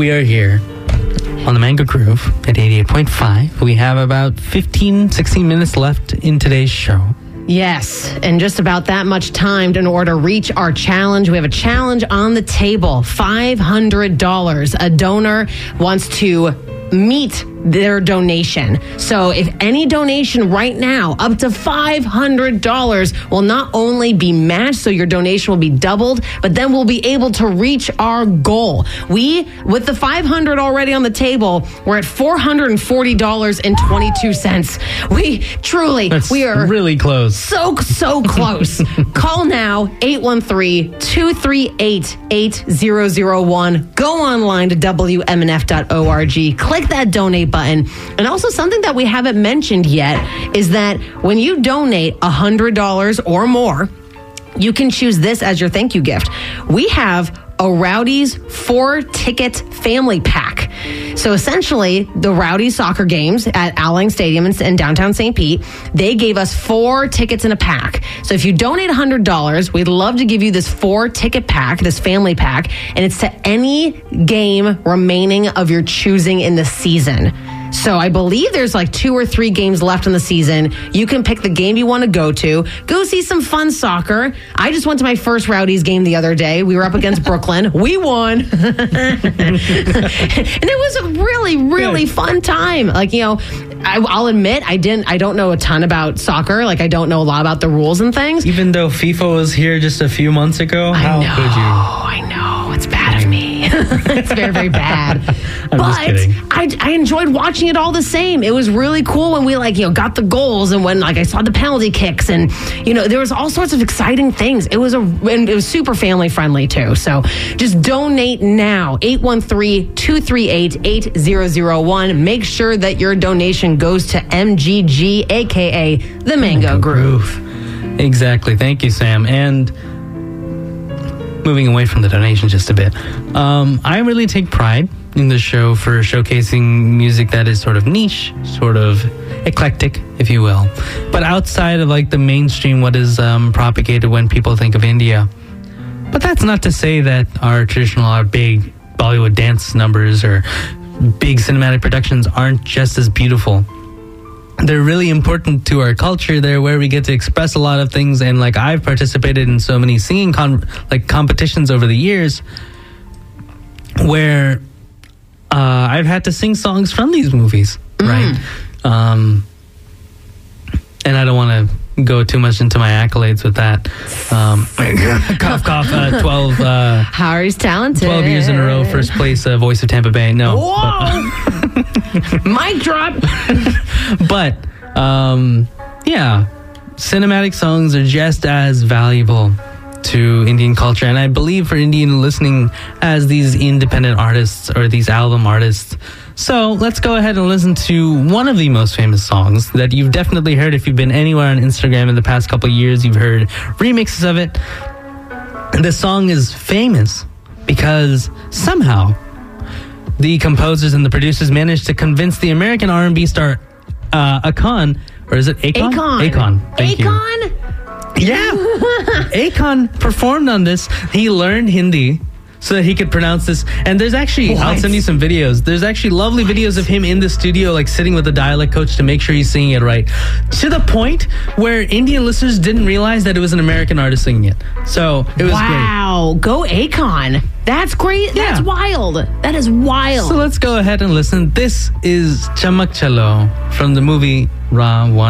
We are here on the Mango Groove at 88.5. We have about 16 minutes left in today's show. Yes, and just about that much time in order to reach our challenge. We have a challenge on the table, $500. A donor wants to meet their donation. So if any donation right now up to $500 will not only be matched, so your donation will be doubled, but then we'll be able to reach our goal. We, with the $500 already on the table, we're at $440.22. We truly, we are really close. So close. Call now, 813-238-8001. Go online to WMNF.org. Click that donate button. And also something that we haven't mentioned yet is that when you donate $100 or more, you can choose this as your thank you gift. We have a Rowdies 4-ticket family pack. So essentially, the Rowdies soccer games at Al Lang Stadium in downtown St. Pete, they gave us 4 tickets in a pack. So if you donate $100, we'd love to give you this 4-ticket pack, this family pack, and it's to any game remaining of your choosing in the season. So I believe there's like 2 or 3 games left in the season. You can pick the game you want to go to. Go see some fun soccer. I just went to my first Rowdies game the other day. We were up against Brooklyn. We won. And it was a really fun time. Like, you know, I'll admit I don't know a ton about soccer. Like, I don't know a lot about the rules and things. Even though FIFA was here just a few months ago, how could you? I know. It's bad of me. It's very bad. I'm just kidding. I enjoyed watching it all the same. It was really cool when we got the goals and when I saw the penalty kicks and there was all sorts of exciting things. It was super family friendly too. So just donate now. 813-238-8001. Make sure that your donation goes to MGG, aka the Mango Groove. Exactly. Thank you, Sam. And moving away from the donation just a bit, I really take pride in the show for showcasing music that is sort of niche, sort of eclectic, if you will, but outside of the mainstream, what is propagated when people think of India. But that's not to say that our big Bollywood dance numbers or big cinematic productions aren't just as beautiful. They're really important to our culture. They're where we get to express a lot of things. And I've participated in so many singing competitions over the years where I've had to sing songs from these movies, right? And I don't want to go too much into my accolades with that. Cough, 12. Harry's talented. 12 years in a row, first place, Voice of Tampa Bay. No. Whoa! Mic drop. But, cinematic songs are just as valuable to Indian culture. And I believe for Indian listening as these independent artists or these album artists. So let's go ahead and listen to one of the most famous songs that you've definitely heard if you've been anywhere on Instagram in the past couple of years. You've heard remixes of it. The song is famous because somehow the composers and the producers managed to convince the American R&B star Akon, or is it Akon? Akon. Thank you. Yeah. Akon performed on this. He learned Hindi so that he could pronounce this. And there's actually, I'll send you some videos. There's actually lovely videos of him in the studio, sitting with a dialect coach to make sure he's singing it right. To the point where Indian listeners didn't realize that it was an American artist singing it. So it was great. Wow. Go Akon. That's great. Yeah. That's wild. That is wild. So let's go ahead and listen. This is Chamak Chalo from the movie Ra 1.